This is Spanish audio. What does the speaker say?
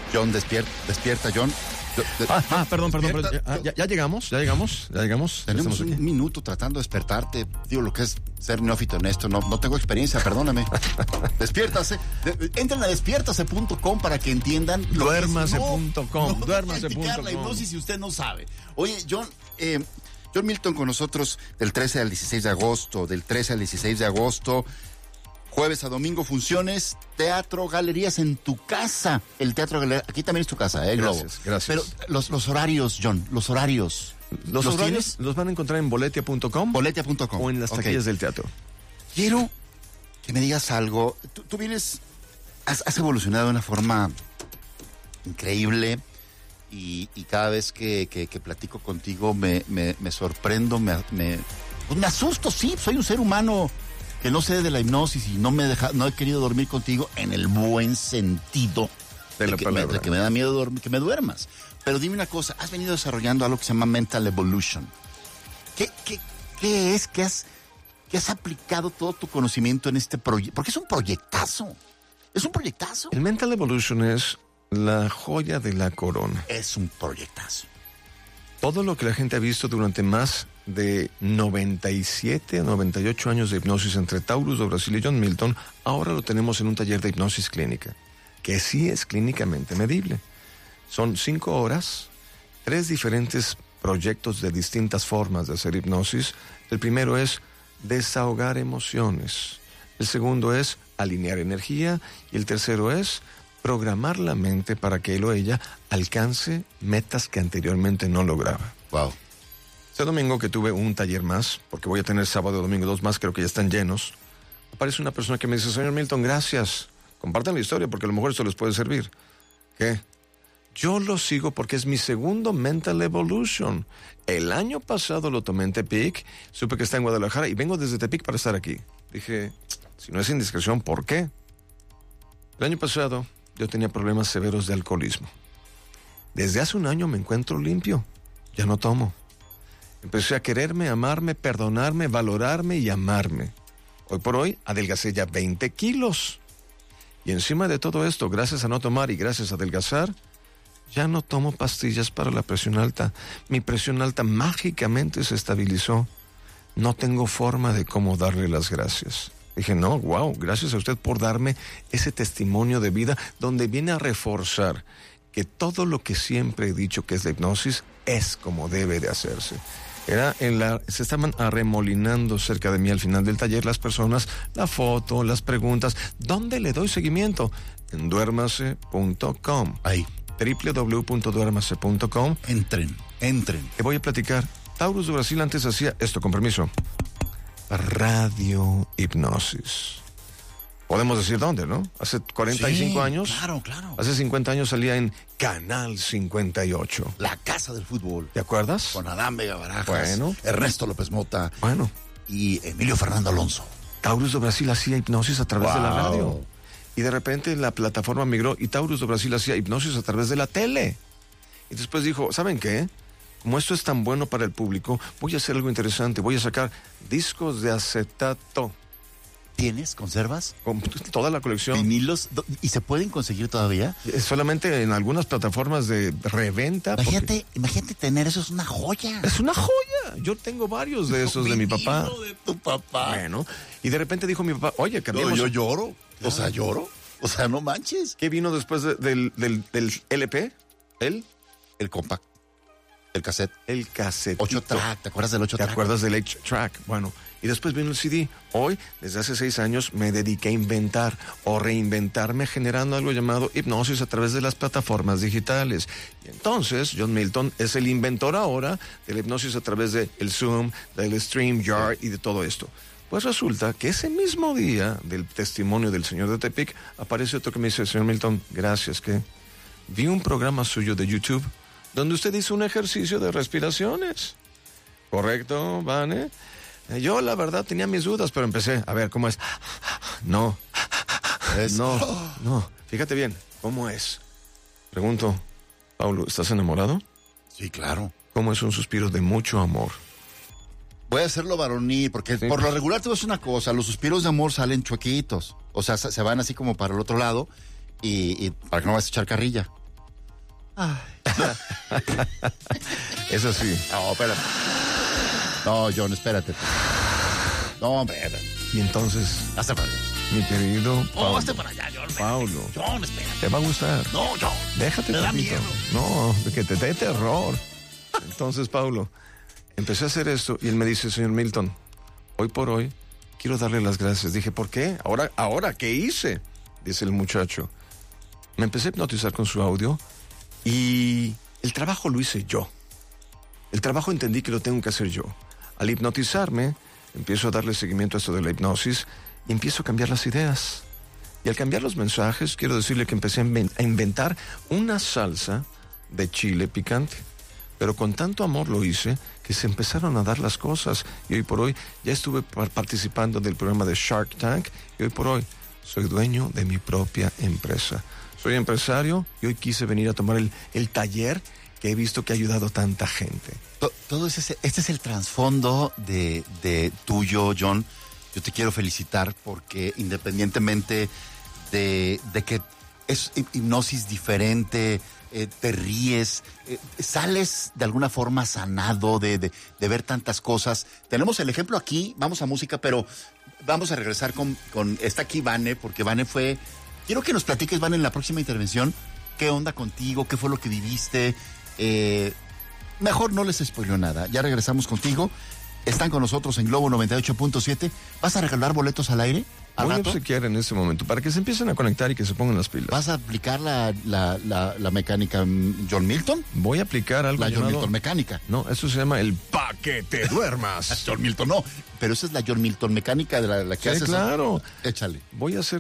John, despierta, John. Perdón. Despierta. Ya llegamos. Tenemos un minuto tratando de despertarte. Digo, lo que es ser neófito en esto, no tengo experiencia, perdóname. Despiértase. Entren a despiértase.com para que entiendan. Duérmase.com. Duérmase.com. La hipnosis si usted no sabe. Oye, John Milton con nosotros del 13 al 16 de agosto, jueves a domingo, funciones, teatro, galerías en tu casa. El teatro, galería, aquí también es tu casa, Globo. Gracias. Pero los horarios, John, los horarios. Los horarios los van a encontrar en boletia.com. Boletia.com. O en las taquillas del teatro. Quiero que me digas algo. Tú vienes, has evolucionado de una forma increíble y cada vez que platico contigo me sorprendo, me asusto, sí, soy un ser humano que no sé de la hipnosis y no he querido dormir contigo en el buen sentido de la palabra. De que me da miedo que me duermas. Pero dime una cosa, has venido desarrollando algo que se llama Mental Evolution. ¿Qué es? ¿Qué has aplicado todo tu conocimiento en este proyecto? Porque es un proyectazo. El Mental Evolution es la joya de la corona. Es un proyectazo. Todo lo que la gente ha visto durante más de 97 a 98 años de hipnosis entre Taurus do Brasil y John Milton, ahora lo tenemos en un taller de hipnosis clínica, que sí es clínicamente medible. Son 5 horas, 3 diferentes proyectos de distintas formas de hacer hipnosis. El primero es desahogar emociones. El segundo es alinear energía. Y el tercero es programar la mente para que él o ella alcance metas que anteriormente no lograba. Wow. Este domingo que tuve un taller más, porque voy a tener sábado y domingo 2 más, creo que ya están llenos, aparece una persona que me dice: señor Milton, gracias. Compartan la historia porque a lo mejor esto les puede servir. ¿Qué? Yo lo sigo porque es mi segundo Mental Evolution. El año pasado lo tomé en Tepic, supe que está en Guadalajara y vengo desde Tepic para estar aquí. Dije, si no es indiscreción, ¿por qué? El año pasado yo tenía problemas severos de alcoholismo. Desde hace un año me encuentro limpio. Ya no tomo. Empecé a quererme, amarme, perdonarme, valorarme y amarme. Hoy por hoy adelgacé ya 20 kilos. Y encima de todo esto, gracias a no tomar y gracias a adelgazar, ya no tomo pastillas para la presión alta. Mi presión alta mágicamente se estabilizó. No tengo forma de cómo darle las gracias. Dije, no, wow, gracias a usted por darme ese testimonio de vida donde viene a reforzar que todo lo que siempre he dicho que es la hipnosis es como debe de hacerse. Se estaban arremolinando cerca de mí al final del taller las personas, la foto, las preguntas. ¿Dónde le doy seguimiento? En duérmase.com. Ahí. www.duérmase.com. Entren. Te voy a platicar. Taurus do Brasil antes hacía esto, con permiso. Radio hipnosis. Podemos decir dónde, ¿no? Hace 45 años. Claro. Hace 50 años salía en Canal 58. La Casa del Fútbol. ¿Te acuerdas? Con Adán Vega Barajas. Bueno. Ernesto López Mota. Bueno. Y Emilio Fernando Alonso. Taurus do Brasil hacía hipnosis a través de la radio. Y de repente la plataforma migró y Taurus do Brasil hacía hipnosis a través de la tele. Y después dijo, ¿saben qué? Como esto es tan bueno para el público, voy a hacer algo interesante. Voy a sacar discos de acetato. ¿Tienes? ¿Conservas? Con toda la colección. ¿Vinilos? ¿Y se pueden conseguir todavía? Solamente en algunas plataformas de reventa. Imagínate tener eso, es una joya. Es una joya. Yo tengo varios de esos de mi papá. De tu papá. Bueno, y de repente dijo mi papá, oye, cambiamos. Yo lloro. O sea, lloro. O sea, no manches. ¿Qué vino después del LP? El compact. El cassette. El cassette. 8-track. ¿Te acuerdas del 8-track? ¿Te acuerdas del 8-track? Bueno, y después vino el CD. Hoy, desde hace 6 años, me dediqué a inventar o reinventarme generando algo llamado hipnosis a través de las plataformas digitales. Y entonces, John Milton es el inventor ahora de la hipnosis a través del Zoom, del StreamYard y de todo esto. Pues resulta que ese mismo día del testimonio del señor de Tepic, aparece otro que me dice, señor Milton, gracias, que vi un programa suyo de YouTube donde usted hizo un ejercicio de respiraciones. ¿Correcto, Vane? Yo, la verdad, tenía mis dudas, pero empecé a ver cómo es. No. No. Fíjate bien, ¿cómo es? Pregunto, Paulo, ¿estás enamorado? Sí, claro. ¿Cómo es un suspiro de mucho amor? Voy a hacerlo varonil, porque por lo regular te voy a decir una cosa, los suspiros de amor salen chuequitos. O sea, se van así como para el otro lado y para que no vayas a echar carrilla. Ay. Es así. No, espérate. No, John, espérate. No, hombre. Y entonces, Hazte para allá. mi querido Paulo, hazte para allá, John. Paulo, John, espérate. te va a gustar. No, John. Déjate Me da tantito. miedo. No, que te dé terror. Entonces, Paulo, empecé a hacer esto y él me dice, señor Milton, hoy por hoy quiero darle las gracias. Dije, ¿por qué? Ahora, ¿qué hice? Dice el muchacho. Me empecé a hipnotizar con su audio y el trabajo lo hice yo. El trabajo entendí que lo tengo que hacer yo. Al hipnotizarme, empiezo a darle seguimiento a esto de la hipnosis y empiezo a cambiar las ideas. Y al cambiar los mensajes, quiero decirle que empecé a inventar una salsa de chile picante. Pero con tanto amor lo hice que se empezaron a dar las cosas. Y hoy por hoy ya estuve participando del programa de Shark Tank y hoy por hoy soy dueño de mi propia empresa. Soy empresario y hoy quise venir a tomar el taller que he visto que ha ayudado a tanta gente. Todo este es el trasfondo de tuyo, John. Yo te quiero felicitar porque independientemente de que es hipnosis diferente, te ríes, sales de alguna forma sanado de ver tantas cosas. Tenemos el ejemplo aquí, vamos a música, pero vamos a regresar con está aquí Vane, porque Vane fue... Quiero que nos platiques, Vane, en la próxima intervención, qué onda contigo, qué fue lo que viviste. Mejor no les spoileo nada. Ya regresamos contigo. Están con nosotros en Globo 98.7. ¿Vas a regalar boletos al aire? Voy a obsequiar en este momento para que se empiecen a conectar y que se pongan las pilas. ¿Vas a aplicar la mecánica John Milton? Voy a aplicar algo La llamado... John Milton mecánica. No, eso se llama el pa' que te duermas. John Milton, no. Pero esa es la John Milton mecánica de la que Sí, haces. claro. Échale. Voy a hacer